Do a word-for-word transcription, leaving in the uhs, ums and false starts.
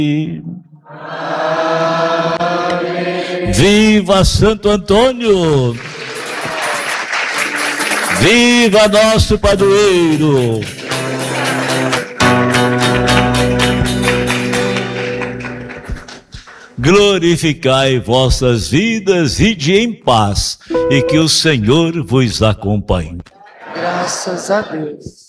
Viva Santo Antônio! Viva nosso padroeiro! Glorificai vossas vidas, ide em paz, e que o Senhor vos acompanhe. Graças a Deus.